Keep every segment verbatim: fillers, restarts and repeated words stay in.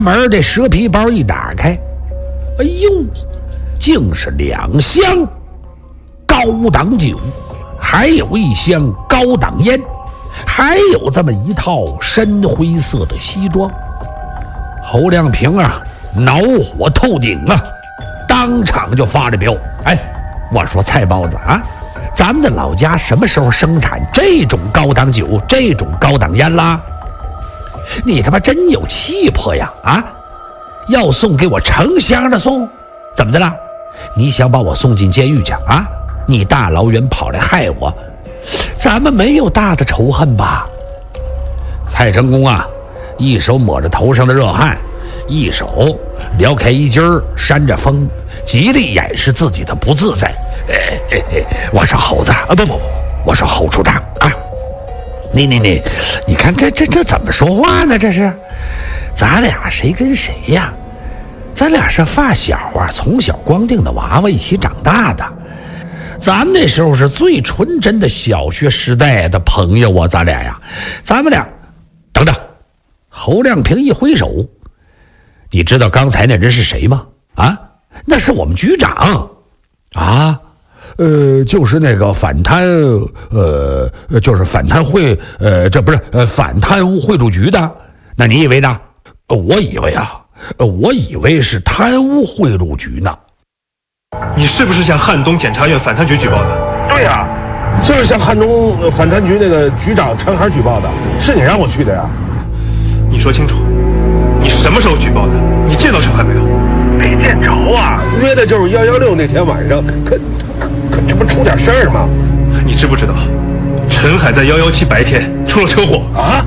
门这蛇皮包一打开，哎呦，竟是两箱高档酒，还有一箱高档烟，还有这么一套深灰色的西装。侯亮平啊，恼火透顶啊，当场就发了飙。哎，我说菜包子啊，咱们的老家什么时候生产这种高档酒，这种高档烟啦？你他妈真有气魄呀！啊，要送给我成箱的送，怎么的啦？你想把我送进监狱去啊？你大老远跑来害我，咱们没有大的仇恨吧？蔡成功啊，一手抹着头上的热汗，一手撩开衣襟儿扇着风，极力掩饰自己的不自在。哎哎哎，我说猴子啊，不不不，我说侯处长啊，你你你，你看这这这怎么说话呢？这是，咱俩谁跟谁呀？咱俩是发小啊，从小光腚的娃娃一起长大的，咱们那时候是最纯真的小学时代的朋友啊，咱俩呀，咱们俩，等等，侯亮平一挥手，你知道刚才那人是谁吗？啊，那是我们局长，啊。呃，就是那个反贪，呃，就是反贪会，呃，这不是呃反贪污贿赂局的。那你以为呢？呃、我以为啊，呃、我以为是贪污贿赂局呢。 你是不是向汉东检察院反贪局举报的？ 对呀、啊，就是向汉东反贪局那个局长陈海举报的，是你让我去的呀。 你说清楚，你什么时候举报的？你见到陈海没有？ 没见着啊，约的就是幺幺六那天晚上，可。可这不出点事儿吗？ 你知不知道，陈海在幺幺七白天出了车祸啊？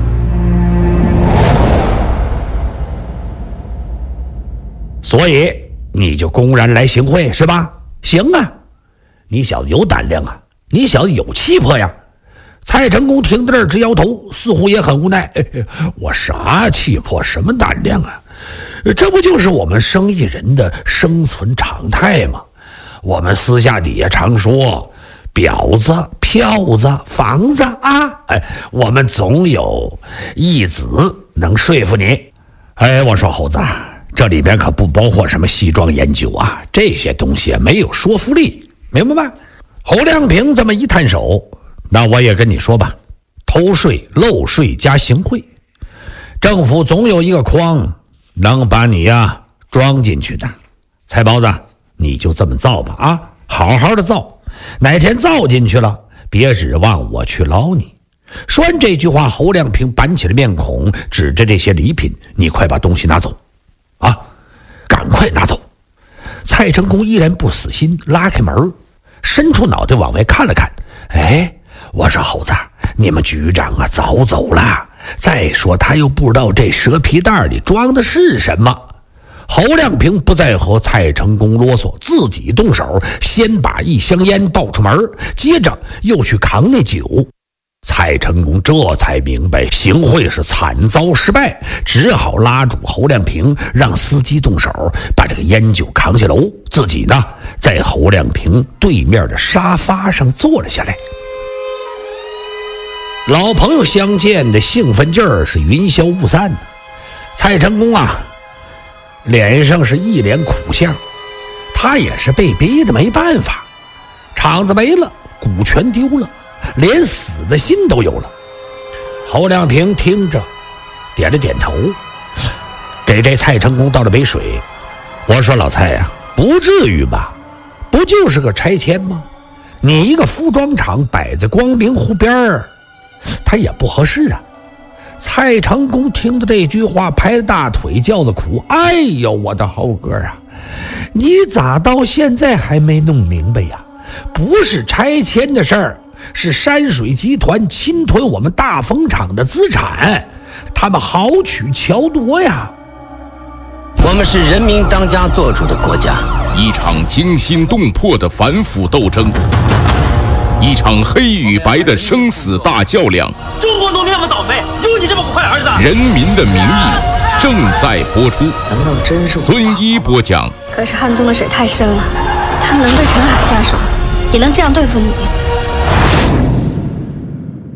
所以你就公然来行贿是吧？行啊，你小子有胆量啊，你小子有气魄呀！蔡成功听到这儿直摇头，似乎也很无奈。哎，我啥气魄，什么胆量啊？这不就是我们生意人的生存常态吗？我们私下底下常说，婊子、票子、房子啊，哎，我们总有一子能说服你。哎，我说猴子，这里边可不包括什么西装研究啊，这些东西没有说服力，明白吗？侯亮平这么一摊手，那我也跟你说吧，偷税、漏税加行贿，政府总有一个框能把你呀、啊、装进去的。菜包子，你就这么造吧啊，好好的造，哪天造进去了，别指望我去捞你。说完这句话，侯亮平板起了面孔，指着这些礼品，你快把东西拿走啊，赶快拿走。蔡成功依然不死心，拉开门，伸出脑袋往外看了看。哎，我说猴子，你们局长啊早走了，再说他又不知道这蛇皮袋里装的是什么。侯亮平不再和蔡成功啰嗦，自己动手，先把一箱烟抱出门，接着又去扛那酒。蔡成功这才明白行贿是惨遭失败，只好拉住侯亮平，让司机动手把这个烟酒扛下楼，自己呢在侯亮平对面的沙发上坐了下来。老朋友相见的兴奋劲儿是云消雾散的，蔡成功啊脸上是一脸苦相，他也是被逼的没办法，厂子没了，股权丢了，连死的心都有了。侯亮平听着点了点头，给这蔡成功倒了杯水。我说老蔡呀、啊，不至于吧，不就是个拆迁吗？你一个服装厂摆在光明湖边儿，他也不合适啊。蔡成功听到这句话，拍大腿叫的苦。哎呦，我的猴哥啊，你咋到现在还没弄明白呀？不是拆迁的事儿，是山水集团侵吞我们大风厂的资产，他们豪取乔夺呀。 我们是人民当家作主的国家， 一场惊心动魄的反腐斗争，一场黑与白的生死大较量。 中国农民那么倒霉，有你这么个坏儿子！ 人民的名义正在播出。 难道真是孙一播讲。 可是汉中的水太深了，他们能对陈海下手，也能这样对付你。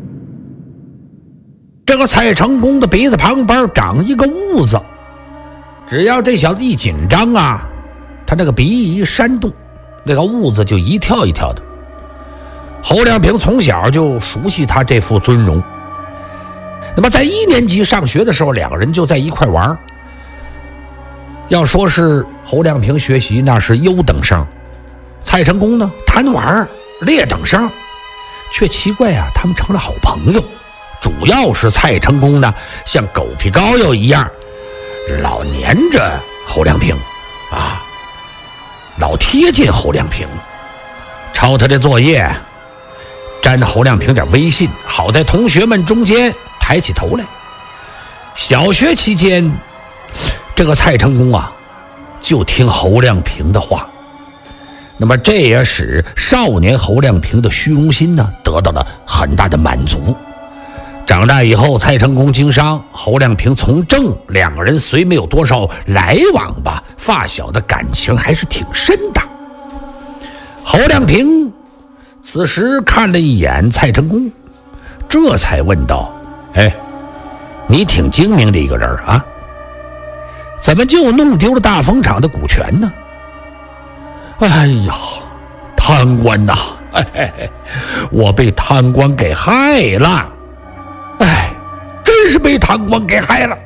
这个蔡成功的鼻子旁边长一个痦子， 只要这小子一紧张啊，他那个鼻翼一扇动，那个痦子就一跳一跳的。侯亮平从小就熟悉他这副尊容。那么在一年级上学的时候，两个人就在一块玩。要说是侯亮平学习那是优等生，蔡成功呢贪玩劣等生，却奇怪啊，他们成了好朋友。主要是蔡成功呢像狗皮膏药一样老黏着侯亮平啊，老贴近侯亮平，抄他的作业，沾侯亮平点微信，好在同学们中间抬起头来。小学期间，这个蔡成功啊就听侯亮平的话，那么这也使少年侯亮平的虚荣心呢得到了很大的满足。长大以后，蔡成功经商，侯亮平从政，两个人虽没有多少来往吧，发小的感情还是挺深的。侯亮平此时看了一眼蔡成功，这才问道：哎，你挺精明的一个人啊，怎么就弄丢了大风厂的股权呢？哎呀，贪官呐、啊哎哎哎，我被贪官给害了，哎，真是被贪官给害了。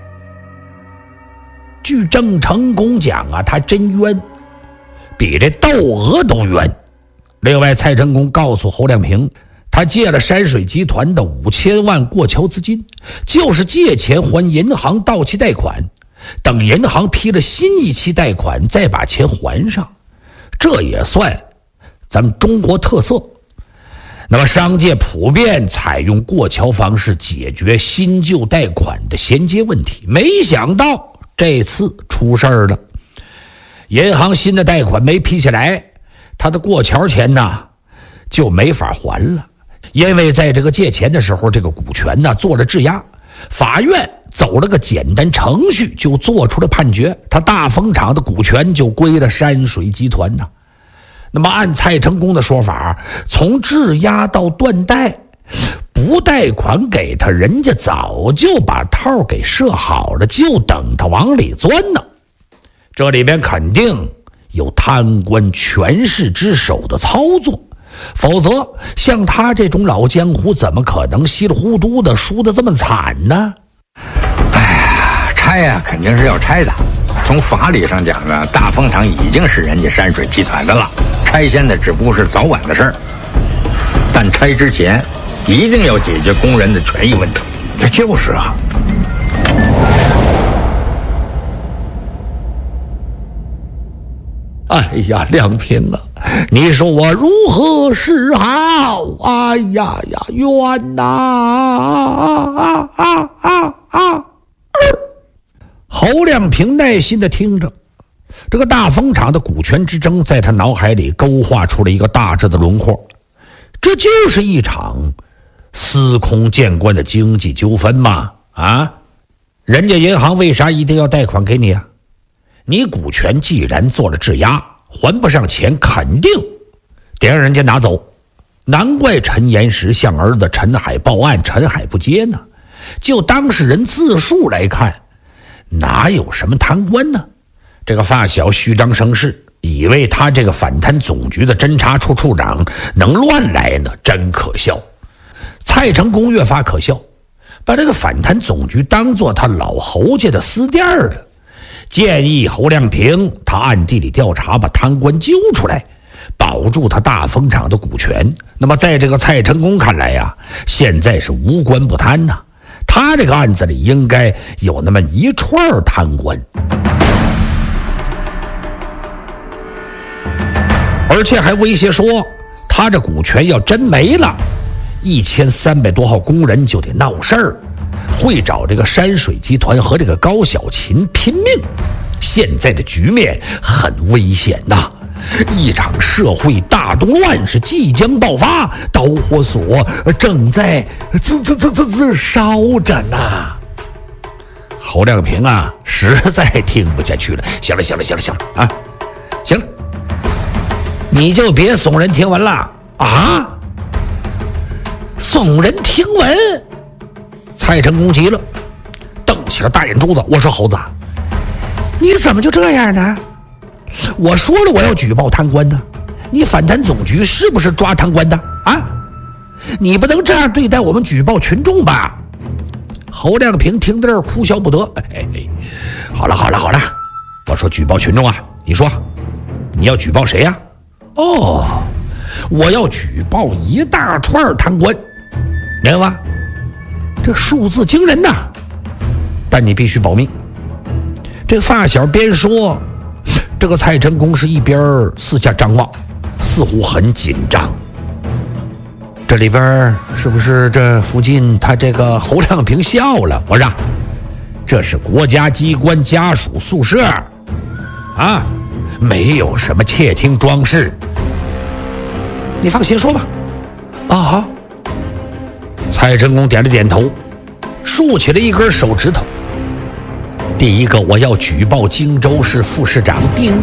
据郑成功讲啊，他真冤，比这窦娥都冤。另外，蔡成功告诉侯亮平，他借了山水集团的五千万过桥资金，就是借钱还银行到期贷款，等银行批了新一期贷款再把钱还上，这也算咱们中国特色。那么商界普遍采用过桥方式解决新旧贷款的衔接问题，没想到这次出事儿了，银行新的贷款没批下来，他的过桥钱呢就没法还了。因为在这个借钱的时候，这个股权呢做了质押，法院走了个简单程序，就做出了判决，他大风厂的股权就归了山水集团呢。那么按蔡成功的说法，从质押到断贷，不贷款给他，人家早就把套给设好了，就等他往里钻呢。这里边肯定有贪官权势之手的操作，否则像他这种老江湖怎么可能稀里糊涂的输得这么惨呢？ 哎呀，拆呀、啊、肯定是要拆的。从法理上讲呢，大风厂已经是人家山水集团的了，拆迁的只不过是早晚的事儿。但拆之前一定要解决工人的权益问题。这就是啊。 哎呀，亮平啊，你说我如何是好？哎呀呀，冤呐！啊啊啊啊！侯亮平耐心地听着，这个大风厂的股权之争在他脑海里勾画出了一个大致的轮廓。这就是一场司空见惯的经济纠纷嘛！啊，人家银行为啥一定要贷款给你啊？你股权既然做了质押，还不上钱，肯定得让人家拿走。难怪陈岩石向儿子陈海报案，陈海不接呢。就当事人自述来看，哪有什么贪官呢？这个发小虚张声势，以为他这个反贪总局的侦查处处长能乱来呢，真可笑。蔡成功越发可笑，把这个反贪总局当作他老侯家的私店了。建议侯亮平他暗地里调查，把贪官揪出来，保住他大风厂的股权。那么在这个蔡成功看来呀、啊，现在是无官不贪呐，他这个案子里应该有那么一串贪官，而且还威胁说，他这股权要真没了，一千三百多号工人就得闹事儿，会找这个山水集团和这个高小琴拼命。现在的局面很危险呐，一场社会大动乱是即将爆发，导火索正在滋滋滋滋滋烧着呢。侯亮平啊，实在听不下去了。行了行了行了行了啊，行了，你就别耸人听闻了啊！耸人听闻！蔡成功急了，瞪起了大眼珠子。我说猴子， 你怎么就这样呢？我说了我要举报贪官呢，你反贪总局是不是抓贪官的啊？你不能这样对待我们举报群众吧？侯亮平听到这儿哭笑不得。哎哎，好了好了好了，我说举报群众啊，你说你要举报谁呀？哦，我要举报一大串贪官，明白吗？这数字惊人呐，但你必须保密。这发小边说，这个蔡成功是一边四下张望，似乎很紧张。这里边是不是这附近他这个侯亮平笑了？我说这是国家机关家属宿舍啊，没有什么窃听装饰。你放心说吧。啊好。蔡成功点了点头，竖起了一根手指头。第一个，我要举报荆州市副市长丁